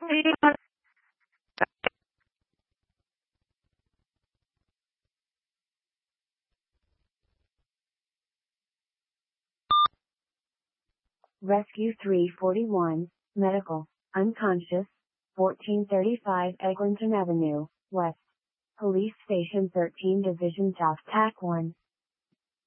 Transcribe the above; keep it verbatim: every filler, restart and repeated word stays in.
Rescue three forty-one, medical, unconscious, fourteen thirty-five Eglinton Avenue, West. Police Station thirteen Division South, T A C one.